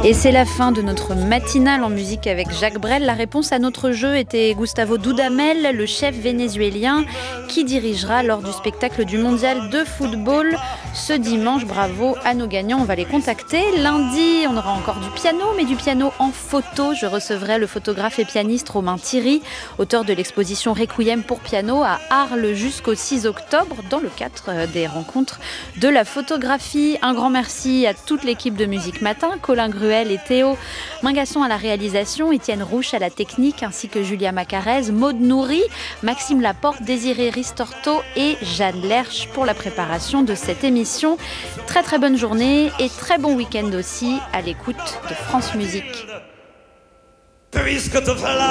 Et c'est la fin de notre matinale en musique avec Jacques Brel. La réponse à notre jeu était Gustavo Dudamel, le chef vénézuélien qui dirigera lors du spectacle du mondial de football ce dimanche. Bravo à nos gagnants, on va les contacter. Lundi, on aura encore du piano, mais du piano en photo. Je recevrai le photographe et pianiste Romain Thierry, auteur de l'exposition Requiem pour piano à Arles jusqu'au 6 octobre, dans le cadre des rencontres de la photographie. Un grand merci à toute l'équipe de Musique Matin, Colin Gruel et Théo Mingasson à la réalisation, Étienne Rouche à la technique, ainsi que Julia Macarez, Maude Nourri, Maxime Laporte, Désiré Ristorto et Jeanne Lerche pour la préparation de cette émission. Très très bonne journée et très bon week-end aussi à l'écoute de France Musique.